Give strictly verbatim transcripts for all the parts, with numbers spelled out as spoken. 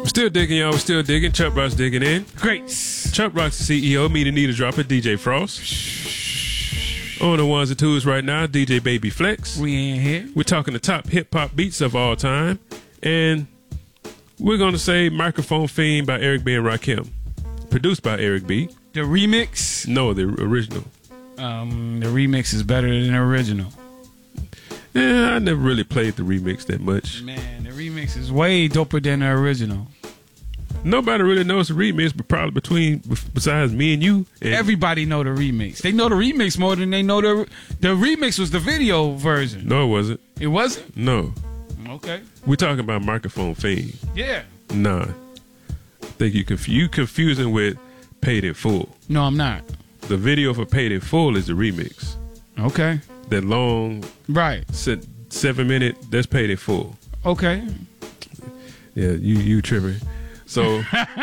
Still digging, y'all. We're still digging. Chuck Rock's digging in. Great. Chuck Rock's the C E O. Me, the Needle Dropper, D J Frost. On the ones and twos right now, D J Baby Flex. We in here. We're talking the top hip-hop beats of all time. And we're going to say Microphone Fiend by Eric B. and Rakim. Produced by Eric B. The remix? No, the original. Um, the remix is better than the original. Yeah, I never really played the remix that much. Man, the remix is way doper than the original. Nobody really knows the remix, but probably between besides me and you. And everybody know the remix. They know the remix more than they know the the remix was the video version. No, it wasn't. It wasn't? No. Okay. We're talking about Microphone Fiend. Yeah. Nah. I think you conf- you confusing with Paid in Full. No, I'm not. The video for Paid in Full is the remix. Okay. That long, right? Se- seven minute. That's Paid in Full. Okay. Yeah, you you tripping. So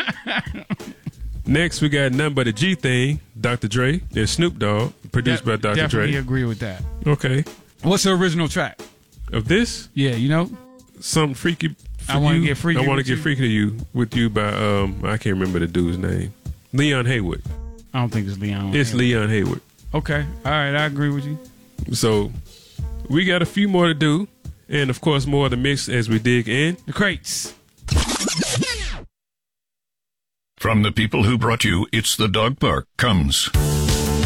next we got Nothing But a G Thing, Doctor Dre and Snoop Dogg, produced De- by Doctor Dre. Definitely agree with that. Okay. What's the original track of this? Yeah, you know, something freaky. I want to get freaky. I want to get you. freaky to you with you by um I can't remember the dude's name. Leon Haywood. I don't think it's Leon. It's Haywood. Leon Haywood. Okay. All right, I agree with you. So we got a few more to do, and of course more of the mix as we dig in. The crates. From the people who brought you It's the Dog Park comes